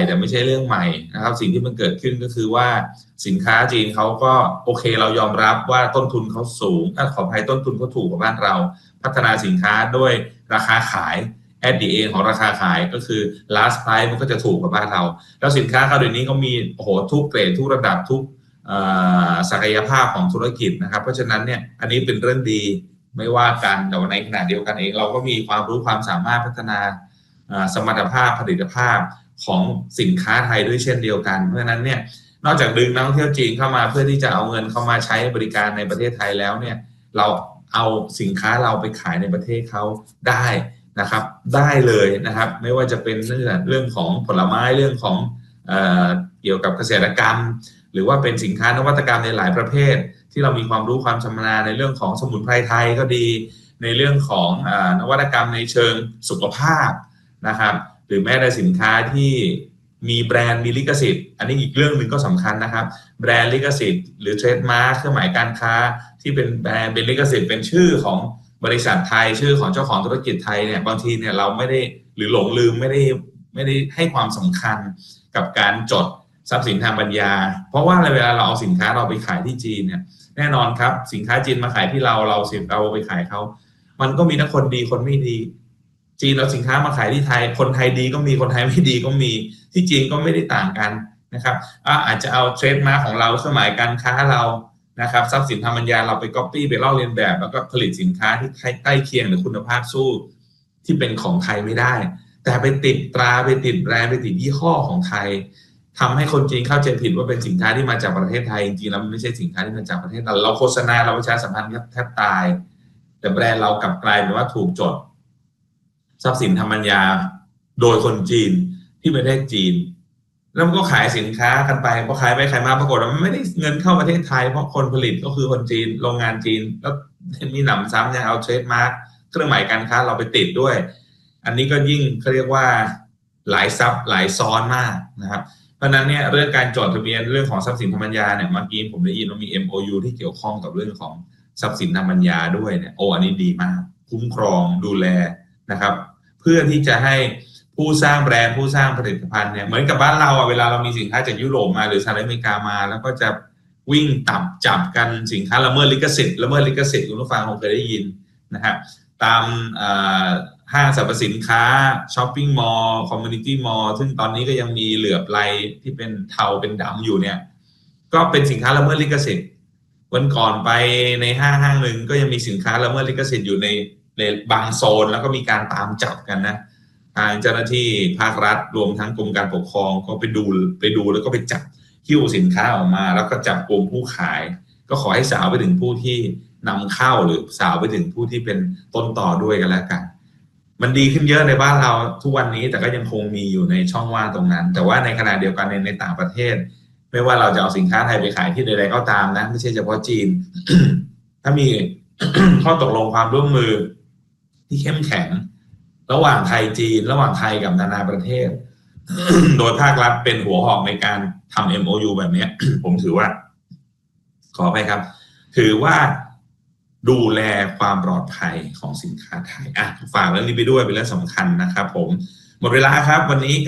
แต่ไม่ใช่เรื่องใหม่นะครับสิ่งที่มันเกิดขึ้นก็คือว่าสินค้าจีนเขาก็โอเคเรายอมรับว่าต้นทุนเขาสูงขออภัยต้นทุนเขาถูกกว่าบ้านเราพัฒนาสินค้าด้วยราคาขาย SDA ของราคาขายก็คือ last price มันก็จะถูกกว่าบ้านเราแล้วสินค้าเขาเดี๋ยวนี้ก็มีโอ้โหทุกเกรดทุกระดับทุกศักยภาพของธุรกิจนะครับเพราะฉะนั้นเนี่ยอันนี้เป็นเรื่องดีไม่ว่ากันแต่ในขณะเดียวกันเองเราก็มีความรู้ความสามารถพัฒนาสมรรถภาพผลิตภาพของสินค้าไทยด้วยเช่นเดียวกันเพราะฉะนั้นเนี่ยนอกจากดึงนักท่องเที่ยวจีนเข้ามาเพื่อที่จะเอาเงินเข้ามาใช้บริการในประเทศไทยแล้วเนี่ยเราเอาสินค้าเราไปขายในประเทศเขาได้นะครับได้เลยนะครับไม่ว่าจะเป็นเรื่องของผลไม้เรื่องของเกี่ยวกับเกษตรกรรมหรือว่าเป็นสินค้านวัตกรรมในหลายประเภทที่เรามีความรู้ความชำนาญในเรื่องของสมุนไพรไทยก็ดีในเรื่องของนวัตกรรมในเชิงสุขภาพนะครับหรือแม้แต่สินค้าที่มีแบรนด์มีลิขสิทธิ์อันนี้อีกเรื่องหนึ่งก็สำคัญนะครับแบรนด์ลิขสิทธิ์หรือเทรดมาร์คเครื่องหมายการค้าที่เป็นแบรนด์เป็นลิขสิทธิ์เป็นชื่อของบริษัทไทยชื่อของเจ้าของธุรกิจไทยเนี่ยบางทีเนี่ยเราไม่ได้หรือหลงลืมไม่ได้ให้ความสำคัญกับการจดทรัพย์สินทางปัญญาเพราะว่าเวลาเราเอาสินค้าเราไปขายที่จีนเนี่ยแน่นอนครับสินค้าจีนมาขายที่เราไปขายเขามันก็มีทั้งคนดีคนไม่ดีจีนเอาสินค้ามาขายที่ไทยคนไทยดีก็มีคนไทยไม่ดีก็มีที่จีนก็ไม่ได้ต่างกันนะครับอาจจะเอาเทรดมาร์คของเราเครื่องหมายการค้าเรานะครับทรัพย์สินทางปัญญาเราไปก๊อปปี้ไปลอกเลียนแบบแล้วก็ผลิตสินค้าที่ใกล้เคียงหรือคุณภาพสู้ที่เป็นของไทยไม่ได้แต่ไปติดตราไปติดแบรนด์ไปติดยี่ห้อของไทยทำให้คนจีนเข้าใจผิดว่าเป็นสินค้าที่มาจากประเทศไทยจริงๆแล้วมันไม่ใช่สินค้าที่มาจากประเทศเราโฆษณาเราประชาสัมพันธ์แทบตายแต่แบรนด์เรากลับกลายเป็นว่าถูกจดทรัพย์สินทางปัญญาโดยคนจีนที่ประเทศจีนแล้วมันก็ขายสินค้ากันไปพอขายไปขายมาปรากฏว่ามันไม่ได้เงินเข้าประเทศไทยเพราะคนผลิตก็คือคนจีนโรงงานจีนแล้วมีหนำซ้ำยังเอาเทรดมาร์คเครื่องหมายการค้าเราไปติดด้วยอันนี้ก็ยิ่งเขาเรียกว่าหลายซับหลายซ้อนมากนะครับเพราะนั้นเนี่ยเรื่องการจดทะเบียนเรื่องของทรัพย์สินทางปัญญาเนี่ยเมื่อกี้ผมได้ยินว่ามี MOU ที่เกี่ยวข้องกับเรื่องของทรัพย์สินทางปัญญาด้วยเนี่ยอันนี้ดีมากคุ้มครองดูแลนะครับเพื่อที่จะให้ผู้สร้างแบรนด์ผู้สร้างผลิตภัณฑ์เนี่ยเหมือนกับบ้านเราเวลาเรามีสินค้าจากยุโรปมาหรือสหรัฐอเมริกามาแล้วก็จะวิ่งจับกันสินค้าละเมิดลิขสิทธิ์คุณผู้ฟังคงเคยได้ยินนะครับตามห้างสรรพสินค้าช้อปปิ้งมอลล์คอมมูนิตี้มอลล์ซึ่งตอนนี้ก็ยังมีเหลือบไรที่เป็นเทาเป็นดำอยู่เนี่ยก็เป็นสินค้าละเมิดลิขสิทธิ์วันก่อนไปในห้างหนึ่งก็ยังมีสินค้าละเมิดลิขสิทธิ์อยู่ในบางโซนแล้วก็มีการตามจับกันนะทางเจ้าหน้าที่ภาครัฐรวมทั้งกรมการปกครองก็ไปดูแล้วก็ไปจับหิ้วสินค้าออกมาแล้วก็จับกลุ่มผู้ขายก็ขอให้สาวไปถึงผู้ที่นำเข้าหรือสาวไปถึงผู้ที่เป็นต้นต่อด้วยกันแล้วกันมันดีขึ้นเยอะในบ้านเราทุกวันนี้แต่ก็ยังคงมีอยู่ในช่องว่างตรงนั้นแต่ว่าในขณะเดียวกันในต่างประเทศไม่ว่าเราจะเอาสินค้าไทยไปขายที่ใดๆก็ตามนะไม่ใช่เฉพาะจีน ถ้ามี ข้อตกลงความร่วมมือที่เข้มแข็งระหว่างไทยจีนระหว่างไทยกับนานาประเทศ โดยภาครัฐเป็นหัวหอกในการทำ MOU แบบนี้ ผมถือว่าขอไปครับถือว่าดูแลความปลอดภัยของสินค้าไทยฝากเรื่องนี้ไปด้วยเป็นเรื่องสำคัญนะครับผมหมดเวลาครับวันนี้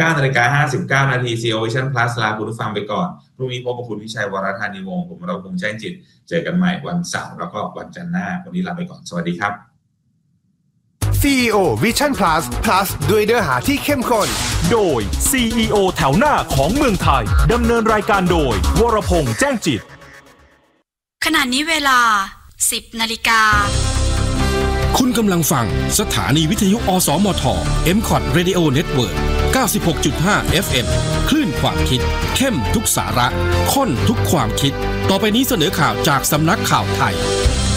9:59 น. CEO Vision Plus ลาคุณผู้ฟังไปก่อนพรุ่งนี้พบกับคุณวิชัยวรธานีวงศ์ผมเราคงแจ้งจิตเจอกันใหม่วันเสาร์แล้วก็วันจันทร์หน้าวันนี้ลาไปก่อนสวัสดีครับ CEO Vision Plus ด้วยเนื้อหาที่เข้มข้นโดย CEO แถวหน้าของเมืองไทยดำเนินรายการโดยวรพงษ์แจ้งจิตขณะนี้เวลา10 นาฬิกาคุณกำลังฟังสถานีวิทยุอสมท MCOT Radio Network 96.5 FM คลื่นความคิดเข้มทุกสาระข้นทุกความคิดต่อไปนี้เสนอข่าวจากสำนักข่าวไทย